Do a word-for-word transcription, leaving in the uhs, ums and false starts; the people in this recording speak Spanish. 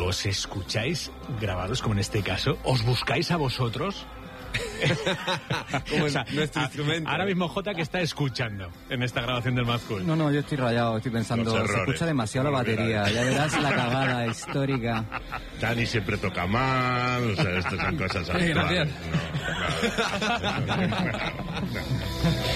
os escucháis grabados, como en este caso, os buscáis a vosotros. Como O sea, nuestro a- instrumento. ahora mismo Jota, que está escuchando en esta grabación del Mad Cool. No, no, yo estoy rayado, estoy pensando, Los se errores. escucha demasiado la batería, ya verás la cagada histórica. Dani siempre toca mal, o sea, estas son cosas habituales. gracias. No, claro.